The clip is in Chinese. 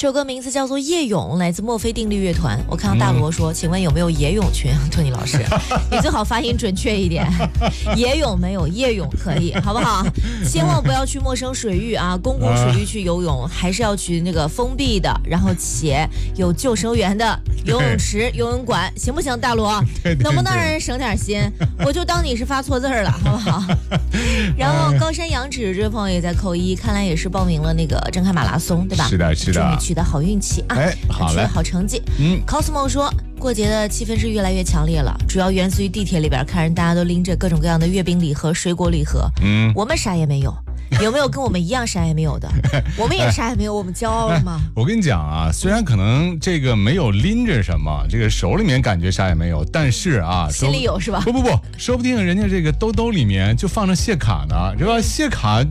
这首歌名字叫做《夜咏》，来自墨菲定律乐团。我看到大罗说，请问有没有野泳群？托尼老师，你最好发音准确一点。野泳没有，夜泳可以，好不好？千万不要去陌生水域啊，公共水域去游泳，还是要去那个封闭的，然后且有救生员的游泳池、游泳馆，行不行？大罗，能不能让人省点心？我就当你是发错字了，好不好？然后高山仰止这位朋友也在扣一，看来也是报名了那个震撼马拉松，对吧？ 是的，是的。 祝你取得好运气啊！ 好嘞， 好成绩。Cosmo 说，过节的气氛是越来越强烈了，主要源自于地铁里边看人大家都拎着各种各样的月饼礼盒、水果礼盒，我们啥也没有。有没有跟我们一样啥也没有的？我们也啥也没有，我们骄傲了吗？ 我跟你讲啊，虽然可能这个没有拎着什么，这个手里面感觉啥也没有，但是啊， 心里有是吧？ 不，说不定人家这个兜里面就放着谢卡呢，是吧？谢卡